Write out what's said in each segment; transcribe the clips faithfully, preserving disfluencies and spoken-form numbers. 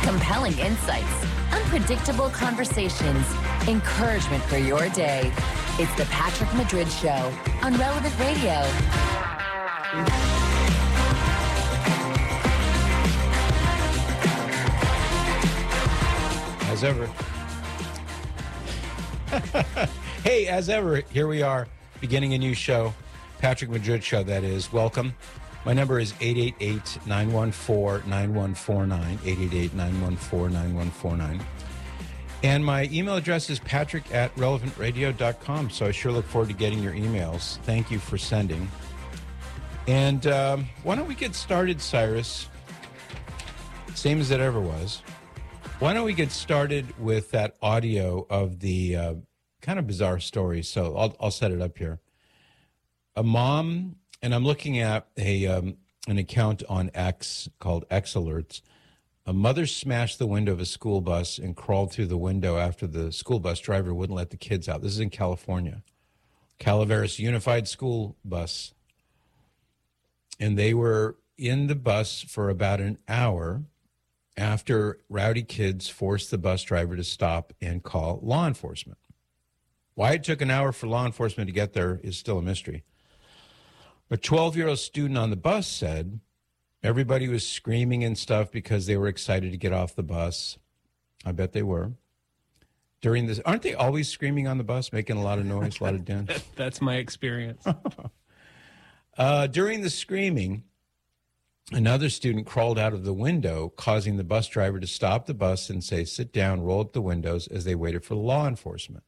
compelling insights, unpredictable conversations, encouragement for your day. It's the Patrick Madrid Show on Relevant Radio. As ever. Hey, as ever, here we are, beginning a new show. Patrick Madrid Show, that is. Welcome. My number is eight eight eight, nine one four, nine one four nine, eight eight eight, nine one four, nine one four nine. And my email address is patrick at relevant radio dot com, so I sure look forward to getting your emails. Thank you for sending. And um, why don't we get started, Cyrus? Same as it ever was. Why don't we get started with that audio of the uh, kind of bizarre story? So I'll, I'll set it up here. A mom, and I'm looking at a um, an account on X called X Alerts. A mother smashed the window of a school bus and crawled through the window after the school bus driver wouldn't let the kids out. This is in California. Calaveras Unified School Bus. And they were in the bus for about an hour after rowdy kids forced the bus driver to stop and call law enforcement. Why it took an hour for law enforcement to get there is still a mystery. A twelve-year-old student on the bus said everybody was screaming and stuff because they were excited to get off the bus. I bet they were. During this, aren't they always screaming on the bus, making a lot of noise, a lot of dents? That's my experience. uh, during the screaming, another student crawled out of the window, causing the bus driver to stop the bus and say, sit down, roll up the windows as they waited for law enforcement.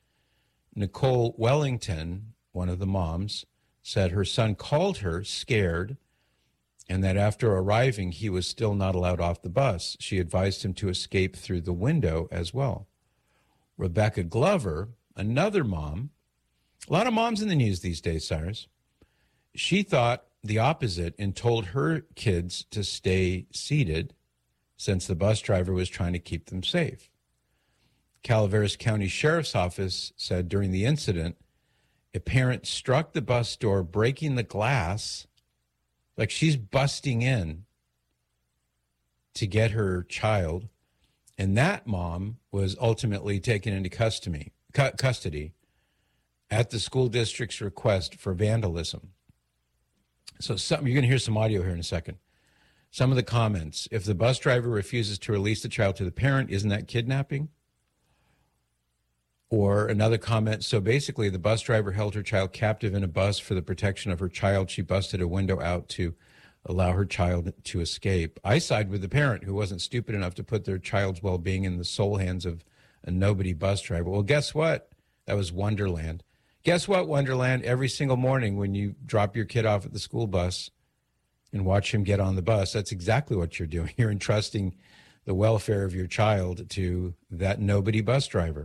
Nicole Wellington, one of the moms, said her son called her scared and that after arriving, he was still not allowed off the bus. She advised him to escape through the window as well. Rebecca Glover, another mom, a lot of moms in the news these days, Cyrus, she thought the opposite and told her kids to stay seated since the bus driver was trying to keep them safe. Calaveras County Sheriff's Office said during the incident, a parent struck the bus door, breaking the glass, like she's busting in to get her child. And that mom was ultimately taken into custody, cu- custody at the school district's request for vandalism. So some, you're going to hear some audio here in a second. Some of the comments. If the bus driver refuses to release the child to the parent, isn't that kidnapping? Or another comment, so basically the bus driver held her child captive in a bus for the protection of her child. She busted a window out to allow her child to escape. I side with the parent who wasn't stupid enough to put their child's well-being in the sole hands of a nobody bus driver. Well, guess what? That was Wonderland. Guess what, Wonderland? Every single morning when you drop your kid off at the school bus and watch him get on the bus, that's exactly what you're doing. You're entrusting the welfare of your child to that nobody bus driver.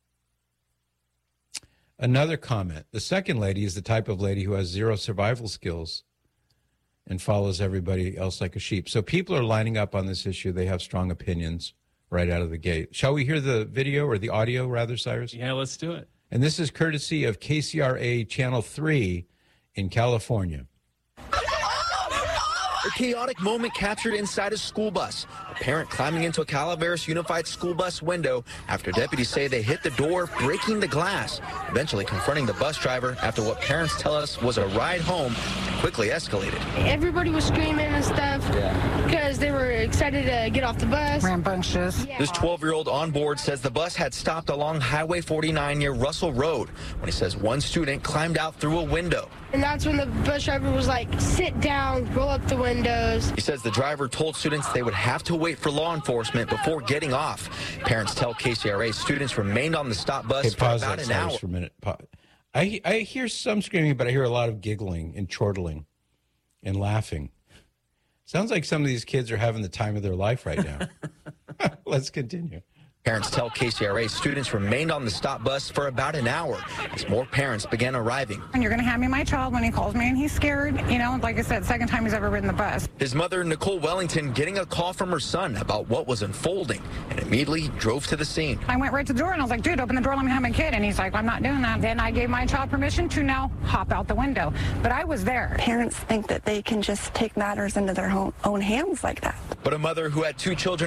Another comment. The second lady is the type of lady who has zero survival skills and follows everybody else like a sheep. So people are lining up on this issue. They have strong opinions right out of the gate. Shall we hear the video or the audio, rather, Cyrus? Yeah, let's do it. And this is courtesy of K C R A Channel three in California. A chaotic moment captured inside a school bus. A parent climbing into a Calaveras Unified School Bus window after deputies say they hit the door, breaking the glass, eventually confronting the bus driver after what parents tell us was a ride home and quickly escalated. Everybody was screaming and stuff yeah. because they were excited to get off the bus. Rambunctious. Yeah. This twelve-year-old on board says the bus had stopped along Highway forty-nine near Russell Road when he says one student climbed out through a window. And that's when the bus driver was like, sit down, roll up the windows. He says the driver told students they would have to wait for law enforcement before getting off. Parents tell K C R A students remained on the stop bus Hey, for pause about that an hour. for a minute. Pa- I, I hear some screaming, but I hear a lot of giggling and chortling and laughing. Sounds like some of these kids are having the time of their life right now. Let's continue. Parents tell K C R A students remained on the stop bus for about an hour as more parents began arriving. And you're going to hand me my child when he calls me and he's scared. You know, like I said, second time he's ever ridden the bus. His mother, Nicole Wellington, getting a call from her son about what was unfolding and immediately drove to the scene. I went right to the door and I was like, dude, open the door, let me have my kid. And he's like, I'm not doing that. Then I gave my child permission to now hop out the window. But I was there. Parents think that they can just take matters into their own hands like that. But a mother who had two children